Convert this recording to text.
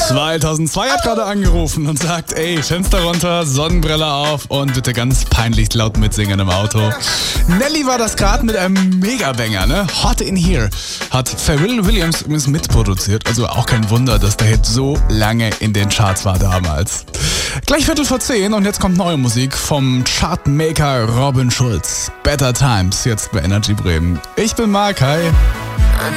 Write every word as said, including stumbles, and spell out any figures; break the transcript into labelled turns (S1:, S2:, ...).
S1: zweitausendzwei hat gerade angerufen und sagt, ey, Fenster runter, Sonnenbrille auf und bitte ganz peinlich laut mitsingen im Auto. Nelly war das gerade mit einem Megabanger, ne? Hot in Here. Hat Pharrell Williams übrigens mitproduziert, also auch kein Wunder, dass der Hit so lange in den Charts war damals. Gleich Viertel vor zehn und jetzt kommt neue Musik vom Chartmaker Robin Schulz. Better Times, jetzt bei Energy Bremen. Ich bin Mark, hi.